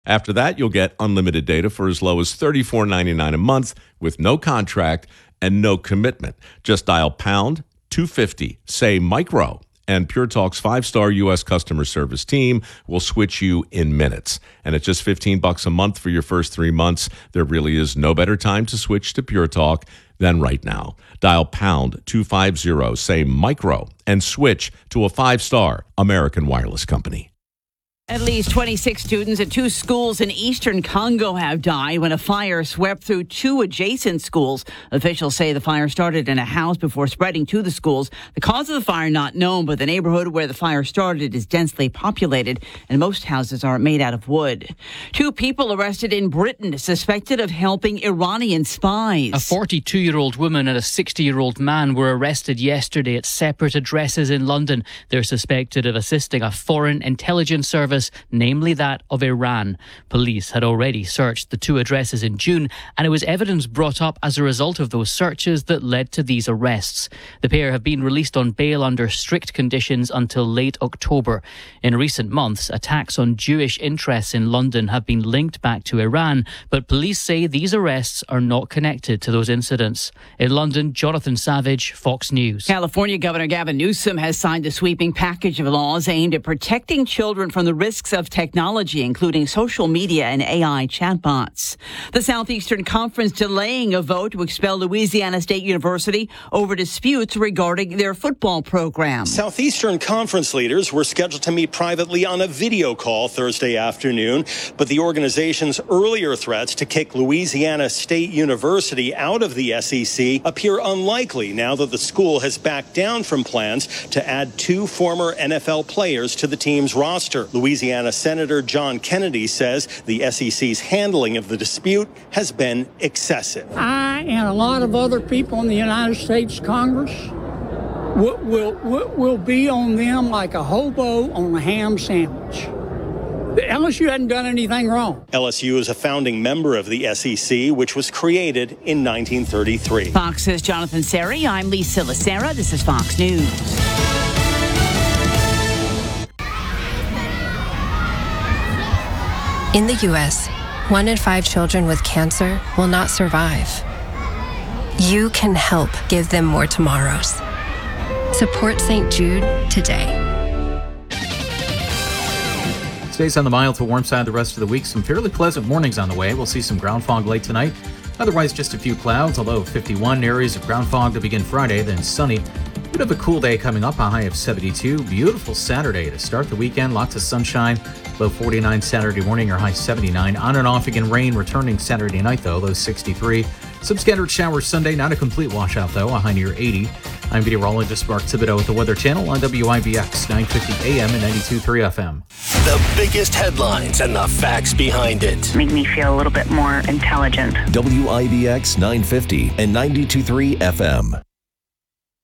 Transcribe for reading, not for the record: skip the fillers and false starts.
After that, you'll get unlimited data for as low as $34.99 a month with no contract and no commitment. Just dial pound 250, say micro, and Pure Talk's 5-star U.S. customer service team will switch you in minutes. And at just $15 a month for your first 3 months, there really is no better time to switch to Pure Talk than right now. Dial pound 250, say micro, and switch to a 5-star American Wireless company. At least 26 students at 2 schools in eastern Congo have died when a fire swept through 2 adjacent schools. Officials say the fire started in a house before spreading to the schools. The cause of the fire not known, but the neighborhood where the fire started is densely populated, and most houses are made out of wood. 2 people arrested in Britain suspected of helping Iranian spies. A 42-year-old woman and a 60-year-old man were arrested yesterday at separate addresses in London. They're suspected of assisting a foreign intelligence service, namely that of Iran. Police had already searched the 2 addresses in June, and it was evidence brought up as a result of those searches that led to these arrests. The pair have been released on bail under strict conditions until late October. In recent months, attacks on Jewish interests in London have been linked back to Iran, but police say these arrests are not connected to those incidents. In London, Jonathan Savage, Fox News. California Governor Gavin Newsom has signed a sweeping package of laws aimed at protecting children from the risks of technology, including social media and AI chatbots. The Southeastern Conference delaying a vote to expel Louisiana State University over disputes regarding their football program. Southeastern Conference leaders were scheduled to meet privately on a video call Thursday afternoon, but the organization's earlier threats to kick Louisiana State University out of the SEC appear unlikely now that the school has backed down from plans to add 2 former NFL players to the team's roster. Louisiana Senator John Kennedy says the SEC's handling of the dispute has been excessive. I and a lot of other people in the United States Congress will be on them like a hobo on a ham sandwich. LSU hadn't done anything wrong. LSU is a founding member of the SEC, which was created in 1933. Fox's Jonathan Seri. I'm Lisa Lacera. This is Fox News. In the U.S., 1 in 5 children with cancer will not survive. You can help give them more tomorrows. Support St. Jude today. Stays on the mild to warm side the rest of the week. Some fairly pleasant mornings on the way. We'll see some ground fog late tonight. Otherwise, just a few clouds, although 51 areas of ground fog to begin Friday, then sunny. Bit of a cool day coming up, a high of 72. Beautiful Saturday to start the weekend. Lots of sunshine. Low 49 Saturday morning, or high 79. On and off again, rain returning Saturday night, though, low 63. Some scattered showers Sunday, not a complete washout, though, a high near 80. I'm meteorologist Mark Thibodeau with the Weather Channel on WIBX 950 AM and 92.3 FM. The biggest headlines and the facts behind it. Make me feel a little bit more intelligent. WIBX 950 and 92.3 FM.